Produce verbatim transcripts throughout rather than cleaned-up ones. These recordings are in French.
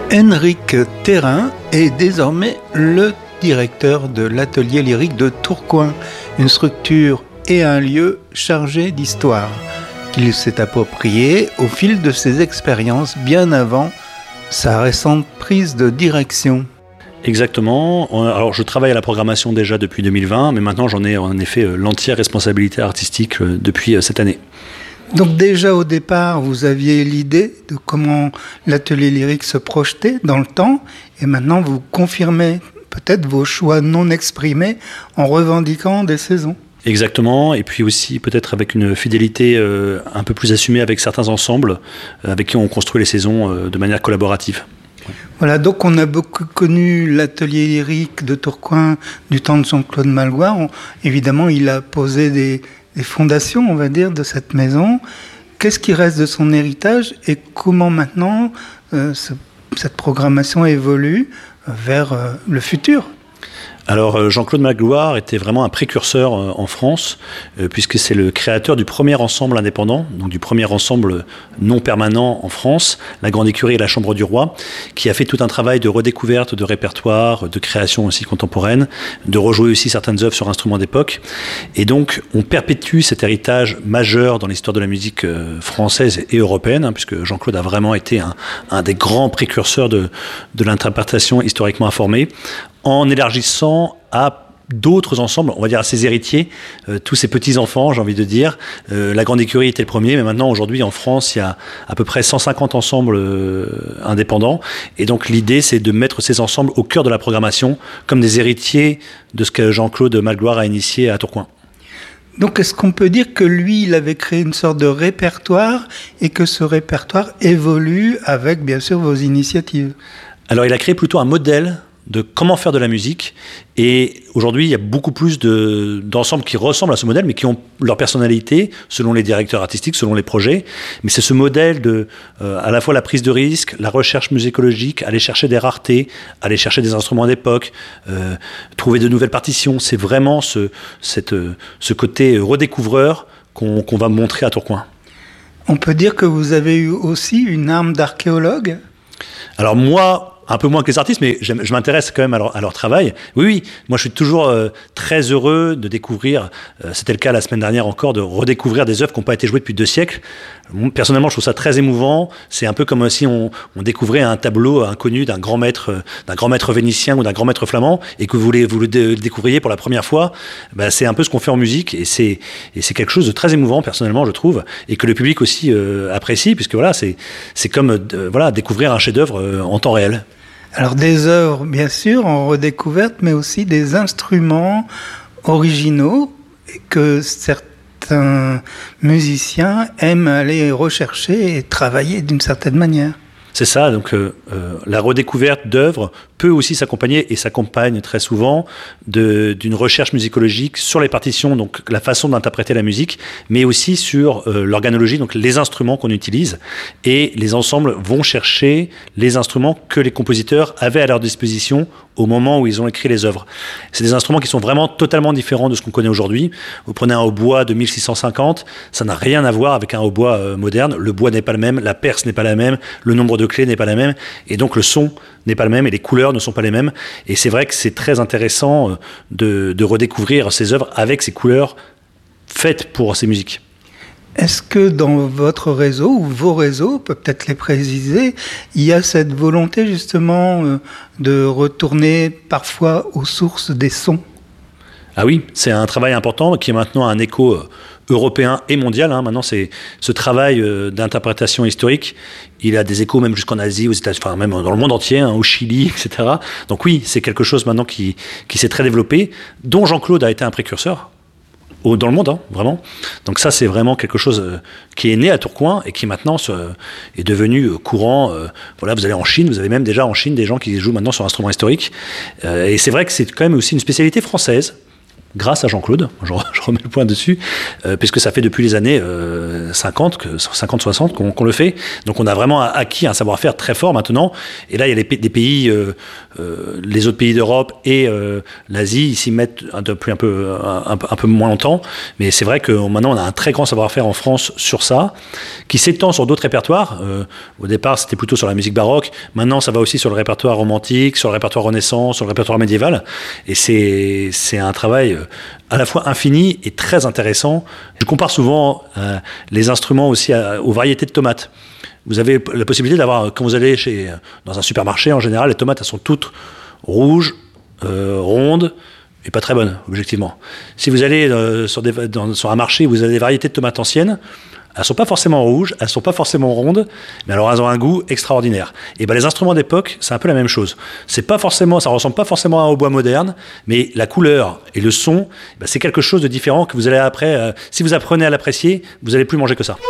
Henrik Thérin est désormais le directeur de l'Atelier lyrique de Tourcoing, une structure et un lieu chargé d'histoire qu'il s'est approprié au fil de ses expériences bien avant sa récente prise de direction. Exactement. Alors je travaille à la programmation déjà depuis deux mille vingt, mais maintenant j'en ai en effet l'entière responsabilité artistique depuis cette année. Donc déjà au départ, vous aviez l'idée de comment l'atelier lyrique se projetait dans le temps, et maintenant vous confirmez peut-être vos choix non exprimés en revendiquant des saisons. Exactement, et puis aussi peut-être avec une fidélité euh, un peu plus assumée avec certains ensembles euh, avec qui on construit les saisons euh, de manière collaborative. Voilà, donc on a beaucoup connu l'atelier lyrique de Tourcoing du temps de Jean-Claude Malgoire. On, évidemment, il a posé des, des fondations, on va dire, de cette maison. Qu'est-ce qui reste de son héritage et comment maintenant euh, ce, cette programmation évolue vers euh, le futur ? Alors Jean-Claude Magloire était vraiment un précurseur en France, euh, puisque c'est le créateur du premier ensemble indépendant, donc du premier ensemble non permanent en France, la Grande Écurie et la Chambre du Roi, qui a fait tout un travail de redécouverte, de répertoire, de création aussi contemporaine, de rejouer aussi certaines œuvres sur instruments d'époque. Et donc on perpétue cet héritage majeur dans l'histoire de la musique française et européenne, hein, puisque Jean-Claude a vraiment été un, un des grands précurseurs de, de l'interprétation historiquement informée, en élargissant à d'autres ensembles, on va dire à ses héritiers, euh, tous ces petits-enfants, j'ai envie de dire. Euh, la Grande Écurie était le premier, mais maintenant, aujourd'hui, en France, il y a à peu près cent cinquante ensembles euh, indépendants. Et donc, l'idée, c'est de mettre ces ensembles au cœur de la programmation, comme des héritiers de ce que Jean-Claude Malgoire a initié à Tourcoing. Donc, est-ce qu'on peut dire que lui, il avait créé une sorte de répertoire et que ce répertoire évolue avec, bien sûr, vos initiatives ? Alors, il a créé plutôt un modèle de comment faire de la musique, et aujourd'hui il y a beaucoup plus de, d'ensembles qui ressemblent à ce modèle mais qui ont leur personnalité selon les directeurs artistiques, selon les projets, mais c'est ce modèle de euh, à la fois la prise de risque, la recherche musicologique, aller chercher des raretés, aller chercher des instruments d'époque, euh, trouver de nouvelles partitions, c'est vraiment ce, cette, ce côté redécouvreur qu'on, qu'on va montrer à Tourcoing. On peut dire que vous avez eu aussi une âme d'archéologue ? Alors moi, un peu moins que les artistes, mais je m'intéresse quand même à leur, à leur travail. Oui, oui, moi je suis toujours euh, très heureux de découvrir, euh, c'était le cas la semaine dernière encore, de redécouvrir des œuvres qui n'ont pas été jouées depuis deux siècles. Personnellement, je trouve ça très émouvant. C'est un peu comme si on, on découvrait un tableau inconnu d'un grand maître, d'un grand maître vénitien ou d'un grand maître flamand, et que vous, les, vous le dé- découvriez pour la première fois. Ben, c'est un peu ce qu'on fait en musique, et c'est, et c'est quelque chose de très émouvant, personnellement, je trouve, et que le public aussi euh, apprécie, puisque voilà, c'est, c'est comme euh, voilà, découvrir un chef-d'œuvre euh, en temps réel. Alors des œuvres, bien sûr, en redécouverte, mais aussi des instruments originaux que certains musiciens aiment aller rechercher et travailler d'une certaine manière. C'est ça, donc euh, euh, la redécouverte d'œuvres peut aussi s'accompagner, et s'accompagne très souvent, de, d'une recherche musicologique sur les partitions, donc la façon d'interpréter la musique, mais aussi sur euh, l'organologie, donc les instruments qu'on utilise. Et les ensembles vont chercher les instruments que les compositeurs avaient à leur disposition au moment où ils ont écrit les œuvres. C'est des instruments qui sont vraiment totalement différents de ce qu'on connaît aujourd'hui. Vous prenez un hautbois de mille six cent cinquante, ça n'a rien à voir avec un hautbois euh, moderne. Le bois n'est pas le même, la perce n'est pas la même, le nombre de clés n'est pas la même, et donc le son n'est pas le même, et les couleurs ne sont pas les mêmes. Et c'est vrai que c'est très intéressant euh, de, de redécouvrir ces œuvres avec ces couleurs faites pour ces musiques. Est-ce que dans votre réseau, ou vos réseaux, peut peut-être les préciser, il y a cette volonté justement euh, de retourner parfois aux sources des sons ? Ah oui, c'est un travail important qui est maintenant un écho euh, européen et mondial. Hein. Maintenant, c'est ce travail euh, d'interprétation historique, il a des échos même jusqu'en Asie, aux États-Unis, enfin même dans le monde entier, hein, au Chili, et cetera. Donc oui, c'est quelque chose maintenant qui, qui s'est très développé, dont Jean-Claude a été un précurseur. Dans le monde, hein, vraiment. Donc ça, c'est vraiment quelque chose euh, qui est né à Tourcoing et qui maintenant euh, est devenu euh, courant. Euh, voilà, vous allez en Chine, vous avez même déjà en Chine des gens qui jouent maintenant sur instruments historiques. Euh, et c'est vrai que c'est quand même aussi une spécialité française. grâce à Jean-Claude, je, je remets le point dessus, euh, puisque ça fait depuis les années euh, cinquante, cinquante soixante qu'on, qu'on le fait. Donc on a vraiment acquis un savoir-faire très fort maintenant. Et là, il y a les, des pays, euh, euh, les autres pays d'Europe et euh, l'Asie, ils s'y mettent depuis un peu, un, un, un peu moins longtemps. Mais c'est vrai que maintenant, on a un très grand savoir-faire en France sur ça, qui s'étend sur d'autres répertoires. Euh, au départ, c'était plutôt sur la musique baroque. Maintenant, ça va aussi sur le répertoire romantique, sur le répertoire Renaissance, sur le répertoire médiéval. Et c'est, c'est un travail à la fois infini et très intéressant. Je compare souvent euh, les instruments aussi à, aux variétés de tomates. Vous avez la possibilité d'avoir, quand vous allez chez, dans un supermarché, en général, les tomates, elles sont toutes rouges, euh, rondes, et pas très bonnes, objectivement. Si vous allez euh, sur, des, dans, sur un marché où vous avez des variétés de tomates anciennes, elles ne sont pas forcément rouges, elles ne sont pas forcément rondes, mais alors elles ont un goût extraordinaire. Et ben les instruments d'époque, c'est un peu la même chose. C'est pas forcément, ça ne ressemble pas forcément à un hautbois moderne, mais la couleur et le son, ben c'est quelque chose de différent que vous allez après, euh, si vous apprenez à l'apprécier, vous n'allez plus manger que ça.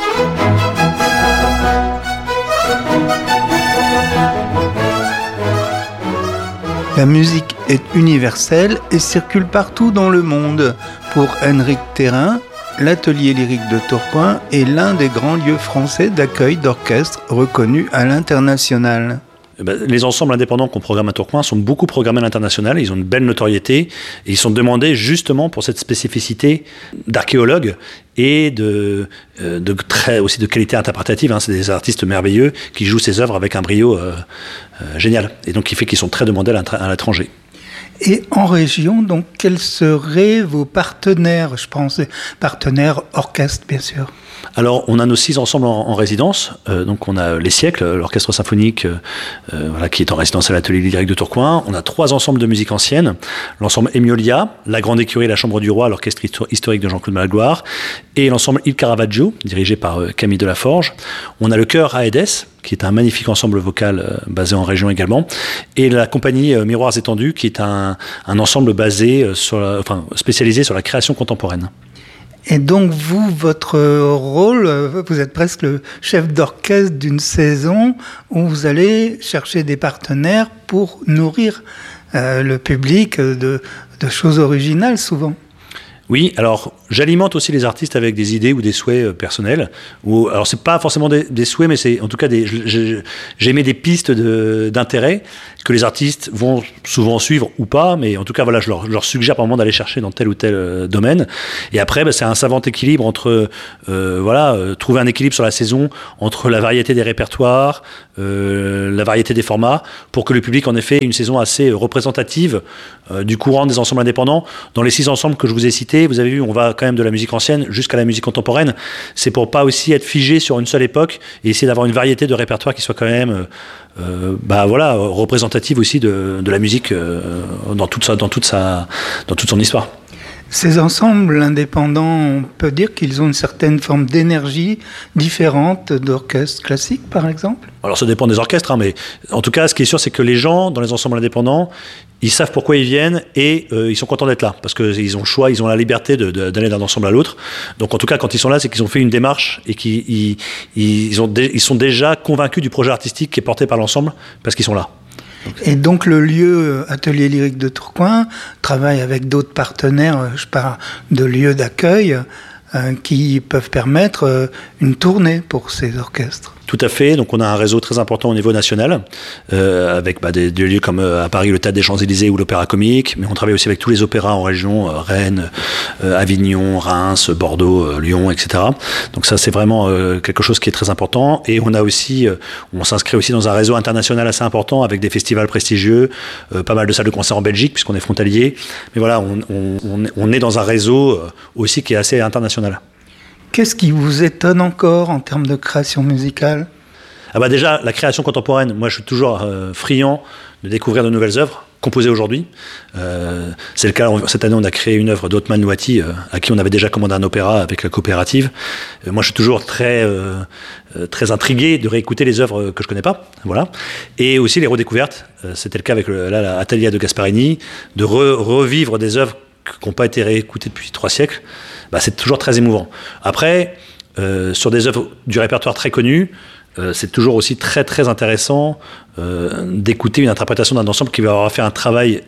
La musique est universelle et circule partout dans le monde. Pour Henrik Thérin, l'Atelier lyrique de Tourcoing est l'un des grands lieux français d'accueil d'orchestres reconnus à l'international. Les ensembles indépendants qu'on programme à Tourcoing sont beaucoup programmés à l'international, ils ont une belle notoriété et ils sont demandés justement pour cette spécificité d'archéologues et de, de très, aussi de qualité interprétative. Hein. C'est des artistes merveilleux qui jouent ces œuvres avec un brio euh, euh, génial et donc qui fait qu'ils sont très demandés à l'étranger. Et en région, donc, quels seraient vos partenaires, je pense, partenaires orchestres, bien sûr? Alors, on a nos six ensembles en, en résidence. Euh, donc, on a Les Siècles, l'orchestre symphonique, euh, voilà, qui est en résidence à l'Atelier lyrique de Tourcoing. On a trois ensembles de musique ancienne. L'ensemble Emiolia, la Grande Écurie et la Chambre du Roi, l'orchestre historique de Jean-Claude Malgloire. Et l'ensemble Il Caravaggio, dirigé par euh, Camille Delaforge. On a le Chœur Aedes, qui est un magnifique ensemble vocal euh, basé en région également. Et la compagnie euh, Miroirs étendus, qui est un, un ensemble basé euh, sur la, enfin, spécialisé sur la création contemporaine. Et donc vous, votre rôle, vous êtes presque le chef d'orchestre d'une saison où vous allez chercher des partenaires pour nourrir euh, le public de, de choses originales souvent. Oui, alors j'alimente aussi les artistes avec des idées ou des souhaits euh, personnels. Ou, alors c'est pas forcément des, des souhaits, mais c'est en tout cas des, je, j'émets des pistes de, d'intérêt que les artistes vont souvent suivre ou pas, mais en tout cas voilà, je leur, je leur suggère par moment d'aller chercher dans tel ou tel euh, domaine. Et après, bah, c'est un savant équilibre entre euh, voilà, euh, trouver un équilibre sur la saison entre la variété des répertoires, euh, la variété des formats, pour que le public en effet ait une saison assez représentative euh, du courant des ensembles indépendants. Dans les six ensembles que je vous ai cités, vous avez vu, on va quand même de la musique ancienne jusqu'à la musique contemporaine. C'est pour pas aussi être figé sur une seule époque et essayer d'avoir une variété de répertoires qui soit quand même euh, bah voilà, représentative aussi de, de la musique euh, dans toute sa, dans toute sa, dans toute son histoire. Ces ensembles indépendants, on peut dire qu'ils ont une certaine forme d'énergie différente d'orchestres classiques, par exemple? Alors ça dépend des orchestres, hein, mais en tout cas, ce qui est sûr, c'est que les gens, dans les ensembles indépendants, ils savent pourquoi ils viennent et euh, ils sont contents d'être là, parce qu'ils ont le choix, ils ont la liberté de, de, d'aller d'un ensemble à l'autre. Donc en tout cas, quand ils sont là, c'est qu'ils ont fait une démarche et qu'ils ils, ils ont dé, ils sont déjà convaincus du projet artistique qui est porté par l'ensemble, parce qu'ils sont là. Et donc le lieu Atelier lyrique de Tourcoing travaille avec d'autres partenaires, je parle de lieux d'accueil, euh, qui peuvent permettre euh, une tournée pour ces orchestres. Tout à fait, donc on a un réseau très important au niveau national, euh, avec bah, des, des lieux comme euh, à Paris le Théâtre des Champs-Élysées ou l'Opéra Comique, mais on travaille aussi avec tous les opéras en région, euh, Rennes, euh, Avignon, Reims, Bordeaux, euh, Lyon, et cetera. Donc ça c'est vraiment euh, quelque chose qui est très important, et on a aussi, euh, on s'inscrit aussi dans un réseau international assez important avec des festivals prestigieux, euh, pas mal de salles de concert en Belgique puisqu'on est frontalier, mais voilà, on, on, on est dans un réseau euh, aussi qui est assez international. Qu'est-ce qui vous étonne encore en termes de création musicale ? Ah bah déjà, la création contemporaine, moi je suis toujours euh, friand de découvrir de nouvelles œuvres composées aujourd'hui. Euh, c'est le cas, cette année on a créé une œuvre d'Othman Nouati, euh, à qui on avait déjà commandé un opéra avec la coopérative. Euh, moi je suis toujours très, euh, très intrigué de réécouter les œuvres que je connais pas, voilà. Et aussi les redécouvertes, euh, c'était le cas avec le, là, l'Atelier de Gasparini, de re, revivre des œuvres qui n'ont pas été réécoutées depuis trois siècles. Bah, c'est toujours très émouvant. Après, euh, sur des œuvres du répertoire très connu, euh, c'est toujours aussi très très intéressant euh, d'écouter une interprétation d'un ensemble qui va avoir fait un travail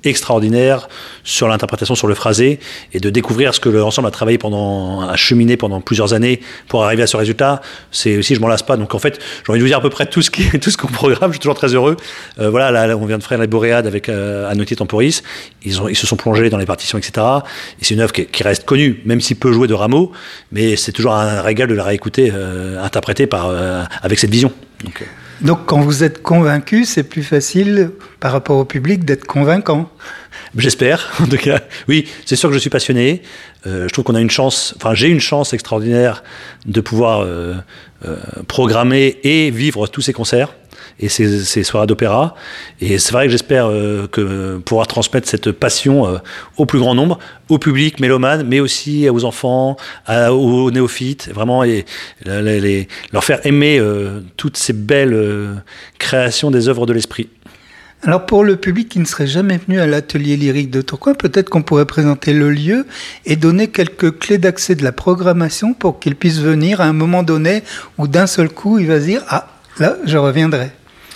extraordinaire sur l'interprétation, sur le phrasé, et de découvrir ce que l'ensemble a travaillé pendant, a cheminé pendant plusieurs années pour arriver à ce résultat. C'est aussi, je m'en lasse pas. Donc en fait, j'ai envie de vous dire à peu près tout ce qui, tout ce qu'on programme. Je suis toujours très heureux. Euh, voilà, là, là, on vient de faire les Boréades avec euh, Anotti Temporis. Ils ont, ils se sont plongés dans les partitions, et cetera. Et c'est une œuvre qui, qui reste connue, même s'il peut jouer de Rameau, mais c'est toujours un régal de la réécouter, euh, interprétée par, euh, avec cette vision. Donc, euh... Donc quand vous êtes convaincu, c'est plus facile par rapport au public d'être convaincant. J'espère, en tout cas. Oui, c'est sûr que je suis passionné. Euh, je trouve qu'on a une chance, enfin j'ai une chance extraordinaire de pouvoir euh, euh, programmer et vivre tous ces concerts et ces, ces soirées d'opéra. Et c'est vrai que j'espère euh, que pouvoir transmettre cette passion euh, au plus grand nombre, au public mélomane, mais aussi aux enfants, à, aux néophytes, vraiment, et les, les, leur faire aimer euh, toutes ces belles euh, créations des œuvres de l'esprit. Alors pour le public qui ne serait jamais venu à l'atelier lyrique de Tourcoing, peut-être qu'on pourrait présenter le lieu et donner quelques clés d'accès de la programmation pour qu'il puisse venir à un moment donné où d'un seul coup il va se dire « Ah, là, je reviendrai ».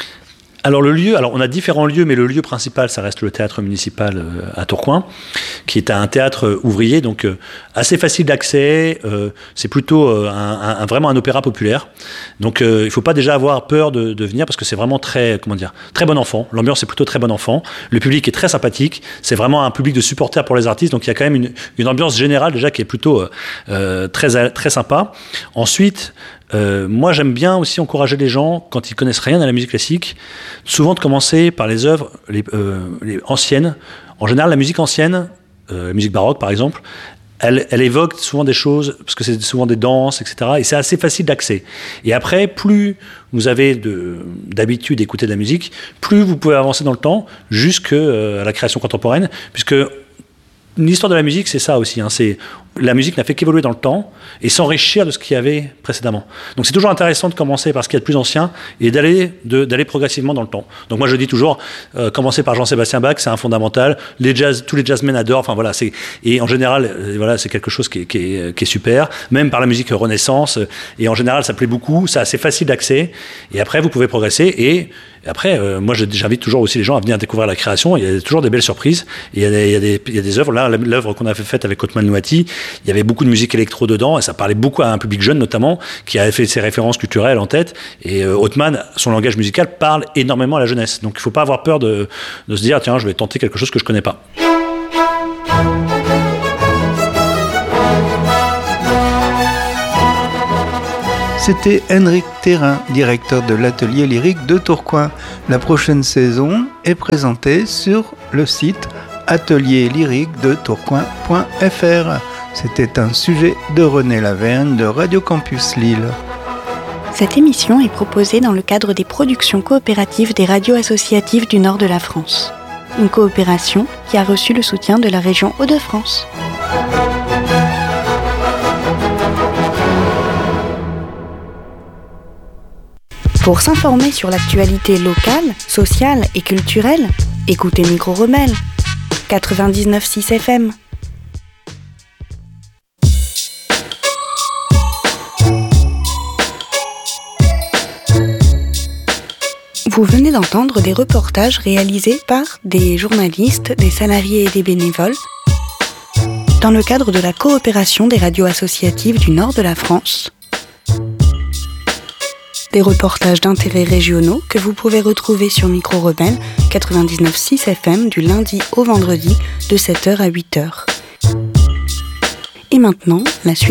Alors le lieu, alors on a différents lieux, mais le lieu principal, ça reste le théâtre municipal euh, à Tourcoing, qui est un théâtre euh, ouvrier, donc euh, assez facile d'accès. Euh, c'est plutôt euh, un, un, vraiment un opéra populaire. Donc euh, il ne faut pas déjà avoir peur de, de venir parce que c'est vraiment très, comment dire, très bon enfant. L'ambiance est plutôt très bon enfant. Le public est très sympathique. C'est vraiment un public de supporters pour les artistes. Donc il y a quand même une, une ambiance générale déjà qui est plutôt euh, très très sympa. Ensuite. Euh, moi, j'aime bien aussi encourager les gens, quand ils connaissent rien à la musique classique, souvent de commencer par les œuvres les, euh, les anciennes. En général, la musique ancienne, euh, la musique baroque par exemple, elle, elle évoque souvent des choses, parce que c'est souvent des danses, et cetera. Et c'est assez facile d'accès. Et après, plus vous avez de, d'habitude d'écouter de la musique, plus vous pouvez avancer dans le temps, jusqu'à euh, la création contemporaine, puisque l'histoire de la musique, c'est ça aussi. Hein, c'est, la musique n'a fait qu'évoluer dans le temps et s'enrichir de ce qu'il y avait précédemment. Donc c'est toujours intéressant de commencer par ce qu'il y a de plus ancien et d'aller, de, d'aller progressivement dans le temps. Donc moi je dis toujours, euh, commencer par Jean-Sébastien Bach, c'est un fondamental. Les jazz, tous les jazzmen adorent. Enfin voilà, c'est, et en général, euh, voilà, c'est quelque chose qui est, qui, est, qui est super. Même par la musique Renaissance. Euh, et en général, ça plaît beaucoup. C'est assez facile d'accès. Et après, vous pouvez progresser. Et, et après, euh, moi j'invite toujours aussi les gens à venir découvrir la création. Il y a toujours des belles surprises. Et il y a des, il y a des, il y a des œuvres. Là, l'œuvre qu'on a faite avec Othman Louati, il y avait beaucoup de musique électro dedans et ça parlait beaucoup à un public jeune notamment qui avait fait ses références culturelles en tête. Et euh, Othman, son langage musical parle énormément à la jeunesse. Donc il ne faut pas avoir peur de, de se dire tiens, je vais tenter quelque chose que je ne connais pas. C'était Henrik Thérin, directeur de l'atelier lyrique de Tourcoing. La prochaine saison est présentée sur le site atelier lyrique de tourcoing point f r. C'était un sujet de René Lavergne de Radio Campus Lille. Cette émission est proposée dans le cadre des productions coopératives des radios associatives du nord de la France. Une coopération qui a reçu le soutien de la région Hauts-de-France. Pour s'informer sur l'actualité locale, sociale et culturelle, écoutez Micro Rebelle, quatre-vingt-dix-neuf virgule six F M. Vous venez d'entendre des reportages réalisés par des journalistes, des salariés et des bénévoles dans le cadre de la coopération des radios associatives du nord de la France. Des reportages d'intérêts régionaux que vous pouvez retrouver sur Micro Rebelle quatre-vingt-dix-neuf virgule six F M du lundi au vendredi de sept heures à huit heures. Et maintenant, la suite.